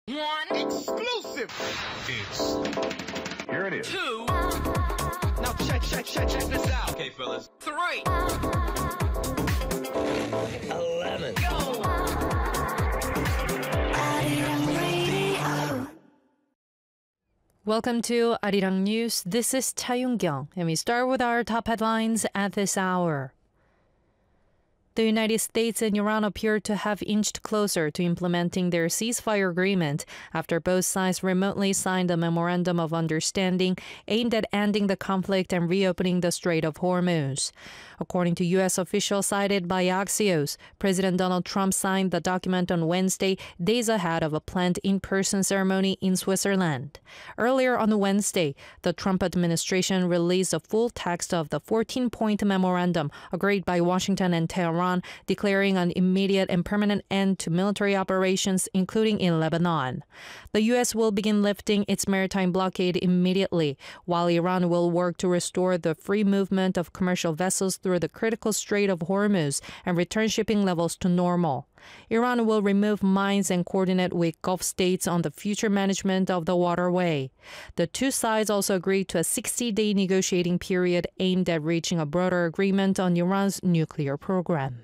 One exclusive. Here it is. Two. Now check this out. Okay, fellas. Three. 11. Go. Welcome to Arirang News. This is Cha Yoon-kyung, and we start with our top headlines at this hour. The United States and Iran appear to have inched closer to implementing their ceasefire agreement after both sides remotely signed a memorandum of understanding aimed at ending the conflict and reopening the Strait of Hormuz. According to U.S. officials cited by Axios, President Donald Trump signed the document on Wednesday, days ahead of a planned in-person ceremony in Switzerland. Earlier on Wednesday, the Trump administration released a full text of the 14-point memorandum agreed by Washington and Tehran, declaring an immediate and permanent end to military operations, including in Lebanon. The U.S. will begin lifting its maritime blockade immediately, while Iran will work to restore the free movement of commercial vessels through the critical Strait of Hormuz and return shipping levels to normal. Iran will remove mines and coordinate with Gulf states on the future management of the waterway. The two sides also agreed to a 60-day negotiating period aimed at reaching a broader agreement on Iran's nuclear program.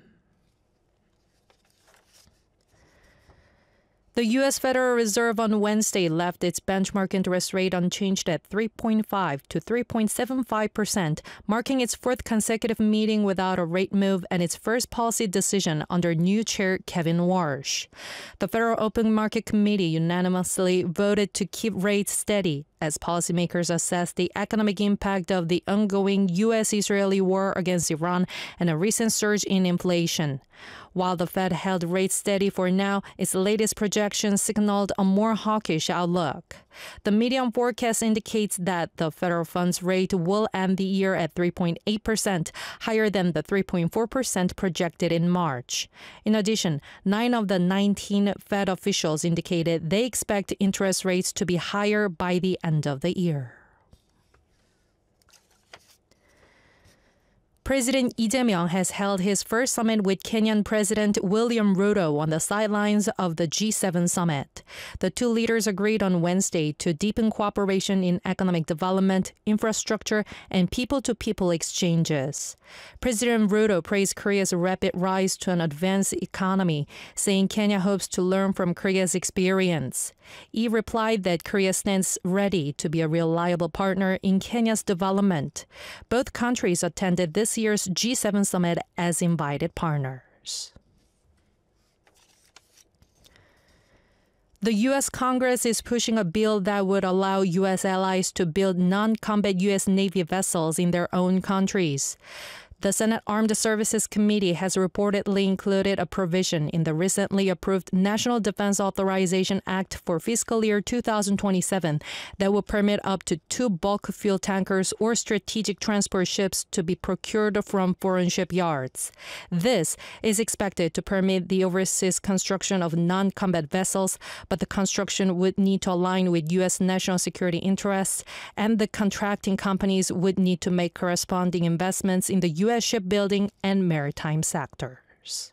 The U.S. Federal Reserve on Wednesday left its benchmark interest rate unchanged at 3.5 to 3.75%, marking its fourth consecutive meeting without a rate move and its first policy decision under new chair Kevin Warsh. The Federal Open Market Committee unanimously voted to keep rates steady as policymakers assess the economic impact of the ongoing U.S.-Israeli war against Iran and a recent surge in inflation. While the Fed held rates steady for now, its latest projections signaled a more hawkish outlook. The median forecast indicates that the federal funds rate will end the year at 3.8%, higher than the 3.4% projected in March. In addition, 9 of the 19 Fed officials indicated they expect interest rates to be higher by the end of the year. President Lee Jae-myung has held his first summit with Kenyan President William Ruto on the sidelines of the G7 summit. The two leaders agreed on Wednesday to deepen cooperation in economic development, infrastructure, and people-to-people exchanges. President Ruto praised Korea's rapid rise to an advanced economy, saying Kenya hopes to learn from Korea's experience. Lee replied that Korea stands ready to be a reliable partner in Kenya's development. Both countries attended this year's G7 summit as invited partners. The U.S. Congress is pushing a bill that would allow U.S. allies to build non-combat U.S. Navy vessels in their own countries. The Senate Armed Services Committee has reportedly included a provision in the recently approved National Defense Authorization Act for fiscal year 2027 that will permit up to 2 bulk fuel tankers or strategic transport ships to be procured from foreign shipyards. This is expected to permit the overseas construction of non-combat vessels, but the construction would need to align with U.S. national security interests, and the contracting companies would need to make corresponding investments in the U.S. shipbuilding and maritime sectors.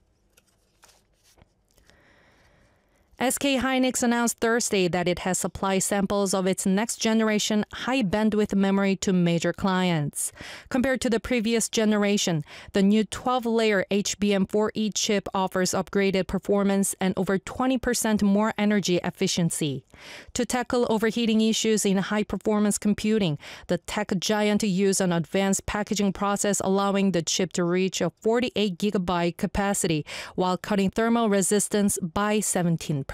SK Hynix announced Thursday that it has supplied samples of its next-generation high-bandwidth memory to major clients. Compared to the previous generation, the new 12-layer HBM4E chip offers upgraded performance and over 20% more energy efficiency. To tackle overheating issues in high-performance computing, the tech giant used an advanced packaging process allowing the chip to reach a 48 gigabyte capacity while cutting thermal resistance by 17%.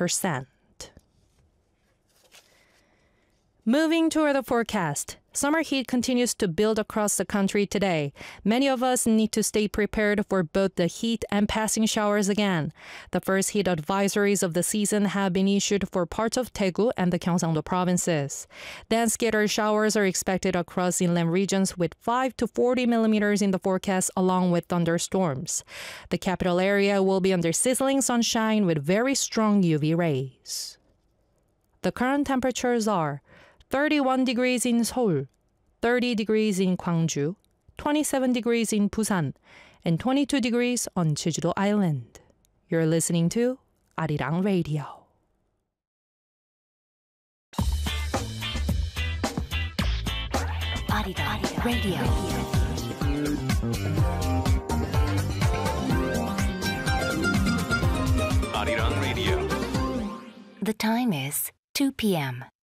Moving toward the forecast, summer heat continues to build across the country today. Many of us need to stay prepared for both the heat and passing showers again. The first heat advisories of the season have been issued for parts of Daegu and the Gyeongsang-do provinces. Then scattered showers are expected across inland regions with 5 to 40 millimeters in the forecast along with thunderstorms. The capital area will be under sizzling sunshine with very strong UV rays. The current temperatures are 31 degrees in Seoul, 30 degrees in Gwangju, 27 degrees in Busan, and 22 degrees on Jeju-do Island. You're listening to Arirang Radio. Arirang Radio. Arirang Radio. The time is 2 p.m.